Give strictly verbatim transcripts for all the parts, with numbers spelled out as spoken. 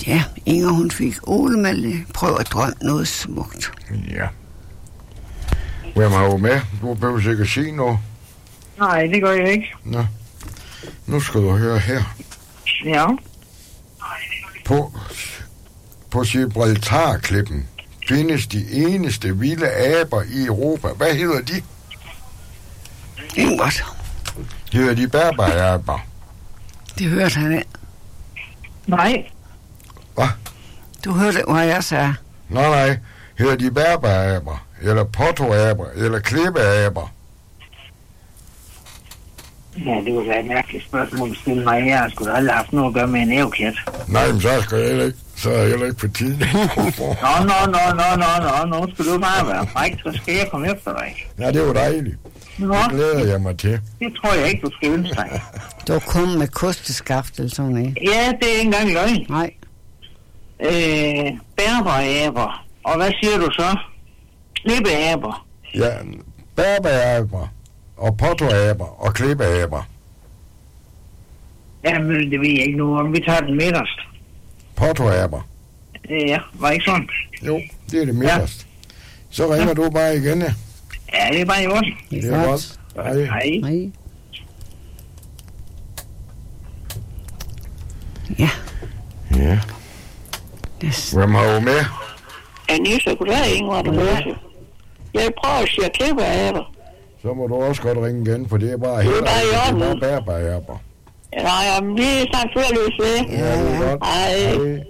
Ja, Inger, hun fik Ole med prøv at drømme noget smukt. Ja. Hvem har jo med? Du behøver ikke at sige noget. Nej, det gør jeg ikke. Nå. Nu skal du høre her. Ja. På, på Gibraltar-klippen findes de eneste vilde aber i Europa. Hvad hedder de? Ingert. Hedder de berberaber? Det hørte han ikke. Nej. Hvad? Du hørte, hvad jeg sagde. Nej, nej. Hedder de berberaber? Eller pottoaber? Eller klippeaber? Ja, det var et mærkeligt spørgsmål at stille mig her. Jeg skulle aldrig have haft noget at gøre med en ævkat. Nej, men så skal jeg heller ikke. Så er jeg heller ikke på tiden. Nå, nå, nå, nå, nå, nå, nå, skal du bare være fræk, så skal jeg komme efter dig. Ja, det var dejligt. Nå, Det glæder jeg mig til. det tror jeg ikke, du skal ønske dig. Du kom med kosteskaft eller sådan noget. Ja, det er ikke engang løgn. Nej. Øh, berberaber. Og hvad siger du så? Klippeaber. Ja, berberaber og pottoaber og klippeaber. Jamen, det ved jeg ikke nu om. Vi tager den midterst. Pottoaber. Ja, var ikke sådan? Jo, det er det midterst. Så ringer du bare igen, ja. Ja, det er bare i orden. Det er godt. Hej. Hej. Nej. Ja. Ja. Yes. Hvem har du med? Anissa, goddag, Ingvar, du hører. Jeg prøver at sige klippeaber. Så må du også godt ringe igen, for det er bare helt... Det er bare i orden. Det er bare berberaber. Nej, jamen, vi er snart førløs ved. Ja, det er godt. Hej.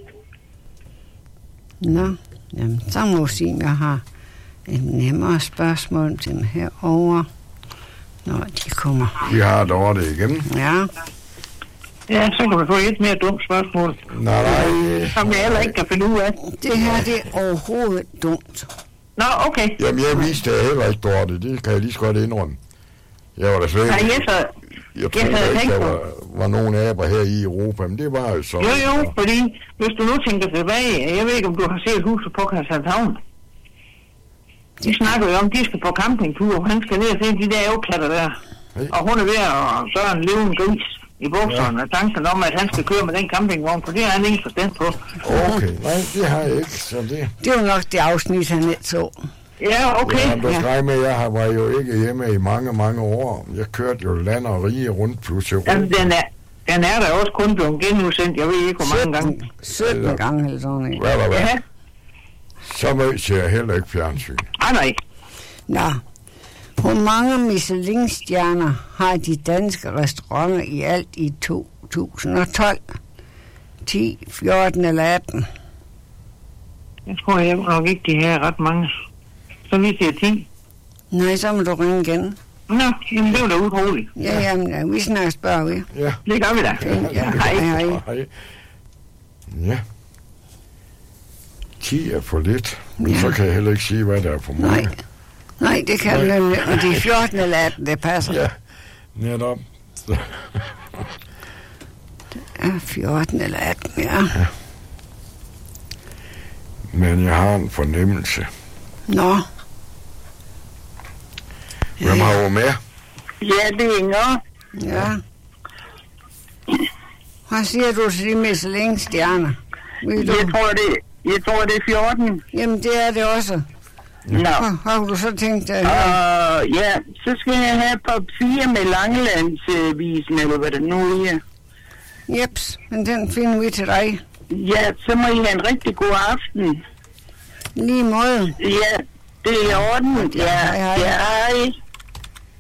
Nå, jamen, så må jeg sige, at jeg har et nemmere spørgsmål til dem herovre, når de kommer. Vi har dog det igen. Ja. Ja, så kan vi få et mere dumt spørgsmål. Nej, nej. Som jeg heller ikke kan finde ud af. Det her, det er overhovedet dumt. Nå, okay. Jamen, jeg vidste det heller ikke, Dorte. Det kan jeg lige så godt indrømme. Jeg var da slet Nej, ikke... jeg så... Jeg tror jeg havde ikke, tænkt der på- var, var nogen aber her i Europa, men det var jo så... Jo, jo, fordi hvis du nu tænker tilbage, jeg ved ikke, om du har set huset på Christianshavn. De snakker jo om, at de skal på campingtur, og han skal ned og se de der ævklatter der. Hey. Og hun er ved at sørge en levende gris i bukserne, ja. Og tanken om, at han skal køre med den campingvogn, for det har han ingen forstand på. Okay, nej, det har jeg ikke, så det... Det var nok det afsnit, han ikke så. Ja, okay. Jamen, du Ja. skal med, jeg har- var jo ikke hjemme i mange, mange år. Jeg kørte jo land og rige rundt, plus Europa. Jamen, den er, den er der også kun blevet genudsendt, jeg ved ikke, hvor mange gange. sytten, sytten gange eller sådan noget. Hvad der hvad? Ja, Så mød ser jeg heller ikke fjernsyn. ah, nej. Nå, hvor mange Michelin-stjerner har de danske restauranter i alt i to tusind og tolv? ti, fjorten eller atten? Jeg tror, jeg nok ikke, de her er ret mange. Så vi siger ti. Nej, så må du ringe igen. Nå, jamen det var da utroligt. Ja, jamen, ja, vi snakker spørger vi. Ja. Det gør vi da. Ja, hej, hej. Hej. Ja. ti er for lidt, men Ja. så kan jeg heller ikke sige, hvad der er for mange. Nej, nej, det kan du nemlig. Og de er fjorten eller atten, det passer. Ja, netop. Så. Ja, fjorten eller atten, ja. Men jeg har en fornemmelse. Nå. Hvem har du med? Ja, det er Inger. Ja. Hvad siger du til de Michelin-stjerner? Ved du? Jeg tror, det, jeg tror, det er fjorten. Jamen, det er det også. Nå. Hvad har du så tænkt dig? Uh, ja, så skal jeg have papir med Langelandsvisen, eller hvad det nu er. Jeps, men den finder vi til dig. Ja, så må I have en rigtig god aften. Lige måde. Ja, det er i orden. Ja, Hej, hej. ja, hej.